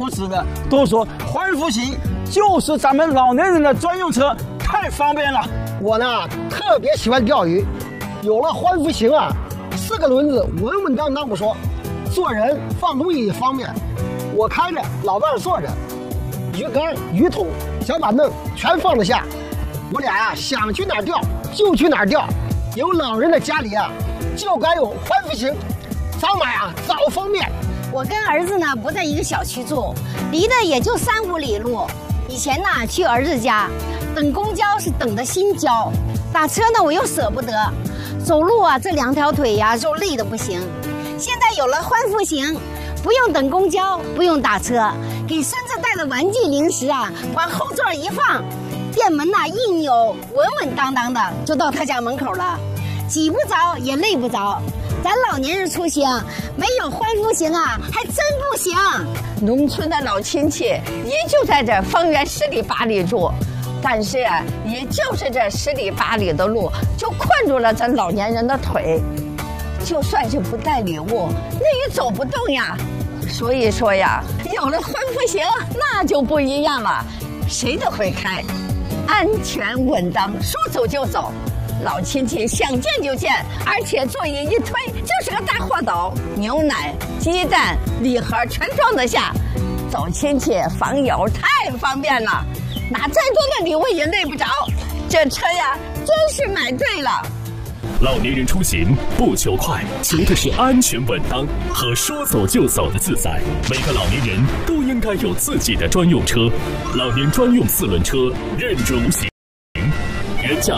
知的都说环福行就是咱们老年人的专用车，太方便了。 我呢特别喜欢钓鱼，有了环福行啊，4个轮子稳稳当当不说，做人放东西也方便。我开着，老伴儿坐着，鱼竿、鱼桶、小板凳全放得下。我俩呀想去哪儿钓就去哪儿钓。有老人的家里啊，就该有环福行，早买啊早方便。 我跟儿子呢不在一个小区住，离得也就3、5里路。以前呢去儿子家，等公交是等的心焦，打车呢我又舍不得，走路啊这2条腿呀就累得不行。现在有了环福行，不用等公交，不用打车，给孙子带的玩具零食啊往后座一放，店门呐一扭，稳稳当当的就到他家门口了，挤不着也累不着。咱老年人出行没有环福行啊，还真不行。 农村的老亲戚也就在这方圆10里8里住，但是也就是这10里8里的路，就困住了咱老年人的腿。就算是不带礼物，那也走不动呀。所以说呀，有了环福行，那就不一样了，谁都会开，安全稳当，说走就走。老亲戚想见就见，而且座椅一推就是个大货斗，牛奶、鸡蛋、礼盒全装得下。走亲戚访友太方便了，拿再多的礼物也累不着。这车呀，真是买对了。 老年人出行不求快，求的是安全稳当和说走就走的自在。每个老年人都应该有自己的专用车，老年专用4轮车，任主行。原价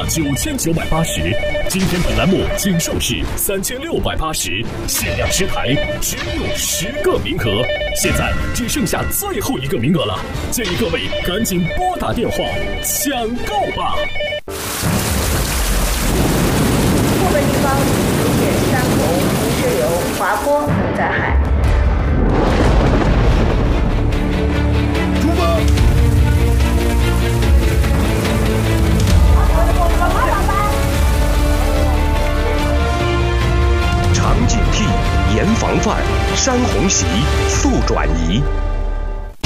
9980，今天本栏目仅售市3680，限量10台，只有10个名额，现在只剩下最后1个名额了，建议各位赶紧拨打电话抢购吧。 部分地方出现山洪、泥石流、滑坡等灾害。 出发！ 常警惕，严防范，山洪袭，速转移。